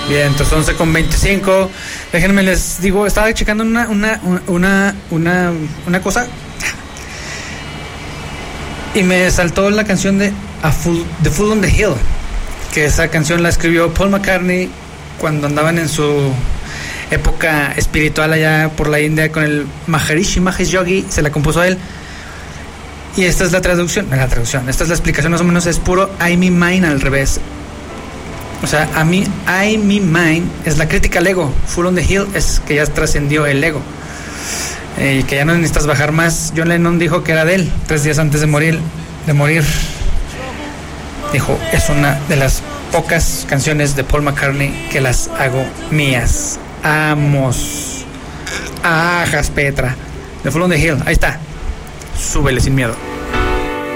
Bien, entonces 11:25. Déjenme les digo, estaba checando una cosa y me saltó la canción de The Fool on the Hill, que esa canción la escribió Paul McCartney cuando andaban en su época espiritual allá por la India con el Maharishi Mahesh Yogi, se la compuso él. Y esta es la traducción, esta es la explicación, más o menos es puro I Me Mine al revés. O sea, a mí, I Me Mine es la crítica al ego. Fool on the Hill es que ya trascendió el ego. Y que ya no necesitas bajar más. John Lennon dijo que era de él 3 días antes de morir. Dijo, es una de las pocas canciones de Paul McCartney que las hago mías. Amos. Ajas Petra. The Fool on the Hill, ahí está. Súbele sin miedo.